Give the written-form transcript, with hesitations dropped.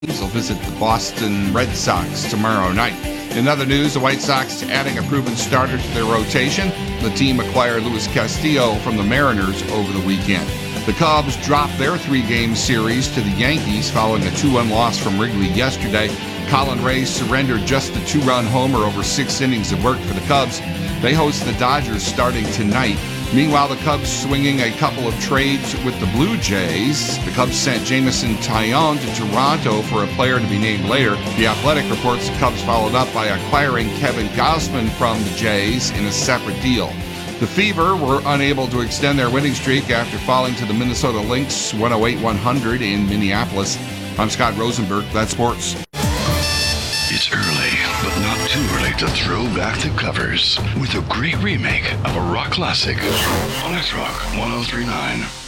will visit the Boston Red Sox tomorrow night. In other news, the White Sox adding a proven starter to their rotation. The team acquired Luis Castillo from the Mariners over the weekend. The Cubs dropped their 3-game series to the Yankees following a 2-1 loss from Wrigley yesterday. Colin Ray surrendered just a 2-run homer over 6 innings of work for the Cubs. They host the Dodgers starting tonight. Meanwhile, the Cubs swinging a couple of trades with the Blue Jays. The Cubs sent Jameson Taillon to Toronto for a player to be named later. The Athletic reports the Cubs followed up by acquiring Kevin Gausman from the Jays in a separate deal. The Fever were unable to extend their winning streak after falling to the Minnesota Lynx 108-100 in Minneapolis. I'm Scott Rosenberg. That's sports. It's early, but not too early to throw back the covers with a great remake of a rock classic on X-Rock 1039.